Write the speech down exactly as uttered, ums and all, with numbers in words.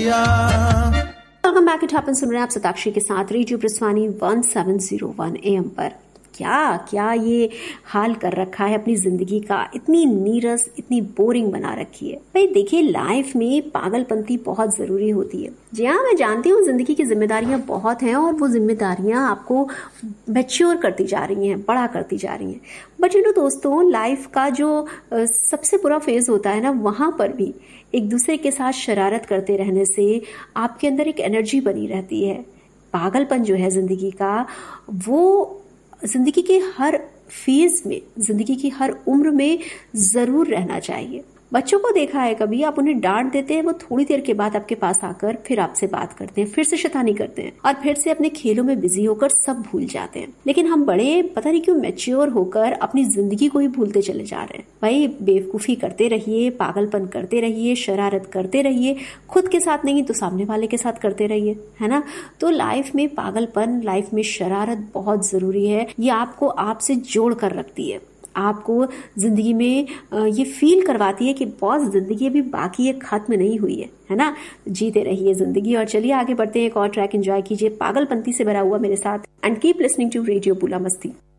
दिया। Welcome back it happens, सुन रहे हैं आप सताक्षी के साथ radio प्रस्वानी one seven zero one am पर। क्या क्या ये हाल कर रखा है अपनी जिंदगी का, इतनी नीरस, इतनी बोरिंग बना रखी है। भाई देखिए, लाइफ में पागलपंती बहुत जरूरी होती है। जी हाँ, मैं जानती हूँ जिंदगी की जिम्मेदारियां बहुत हैं और वो जिम्मेदारियां आपको मैच्योर करती जा रही हैं, बड़ा करती जा रही हैं। बट यू नो दोस्तों, लाइफ का जो सबसे बुरा फेज होता है ना, वहां पर भी एक दूसरे के साथ शरारत करते रहने से आपके अंदर एक एनर्जी बनी रहती है। पागलपन जो है जिंदगी का, वो जिंदगी के हर फेज में, जिंदगी की हर उम्र में जरूर रहना चाहिए। बच्चों को देखा है कभी, आप उन्हें डांट देते हैं, वो थोड़ी देर के बाद आपके पास आकर फिर आपसे बात करते हैं, फिर से शैतानी करते हैं और फिर से अपने खेलों में बिजी होकर सब भूल जाते हैं। लेकिन हम बड़े पता नहीं क्यों मैच्योर होकर अपनी जिंदगी को ही भूलते चले जा रहे हैं। भाई बेवकूफी करते रहिए, पागलपन करते रहिए, शरारत करते रहिए, खुद के साथ नहीं तो सामने वाले के साथ करते रहिए, है ना। तो लाइफ में पागलपन, लाइफ में शरारत बहुत जरूरी है। ये आपको आपसे जोड़ कर रखती है, आपको जिंदगी में ये फील करवाती है कि बॉस जिंदगी अभी बाकी है, खत्म नहीं हुई है, है ना। जीते रहिए जिंदगी। और चलिए आगे बढ़ते हैं, एक और ट्रैक एंजॉय कीजिए पागलपंती से भरा हुआ मेरे साथ। And keep listening to radio बुला मस्ती।